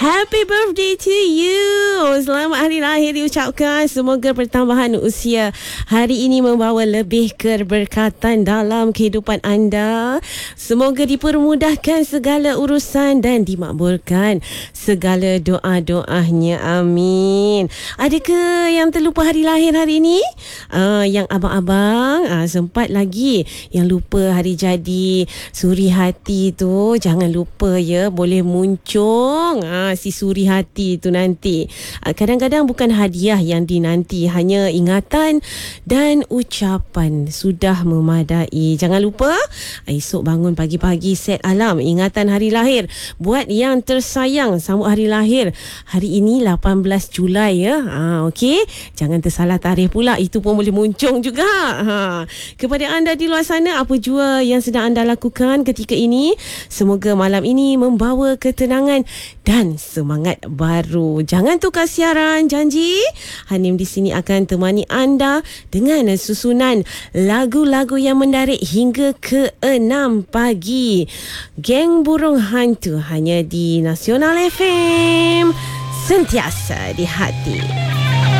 Happy birthday to you. Selamat hari lahir diucapkan. Semoga pertambahan usia hari ini membawa lebih keberkatan dalam kehidupan anda. Semoga dipermudahkan segala urusan dan dimakbulkan segala doa-doanya. Amin. Adakah yang terlupa hari lahir hari ini? Yang abang-abang sempat lagi yang lupa hari jadi suri hati tu, jangan lupa ya, boleh muncung si suri hati tu nanti. Kadang-kadang bukan hadiah yang dinanti, hanya ingatan dan ucapan sudah memadai. Jangan lupa esok bangun pagi-pagi set alarm ingatan hari lahir buat yang tersayang sambut hari lahir hari ini 18 Julai ya. Okey, jangan tersalah tarikh pula, itu pun boleh muncung juga. Kepada anda di luar sana, apa jua yang sedang anda lakukan ketika ini, semoga malam ini membawa ketenangan dan semangat baru. Jangan tukar siaran, janji Hanim di sini akan temani anda dengan susunan lagu-lagu yang menarik hingga ke 6 pagi. Geng Burung Hantu hanya di Nasional FM, sentiasa di hati.